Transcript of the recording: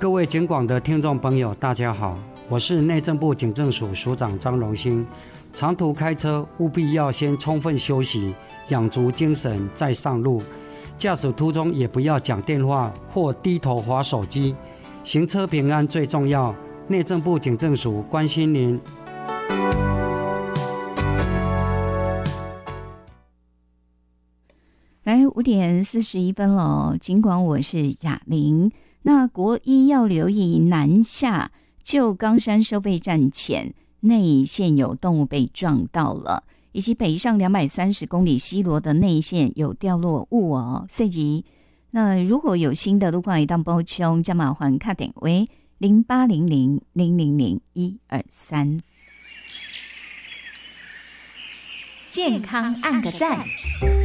各位警广的听众朋友大家好，我是内政部警政署署长张荣兴。长途开车务必要先充分休息，养足精神再上路。驾驶途中也不要讲电话或低头滑手机，行车平安最重要。内政部警政署关心您。 来5:41了，尽管我是雅玲。那国一要留意南下旧冈山收费站前内线有动物被撞到了，以及北上230公里西螺的内线有掉落物哦。所以那如果有新的路况一旦补充，就麻烦打电话0800000123。 健康按个赞。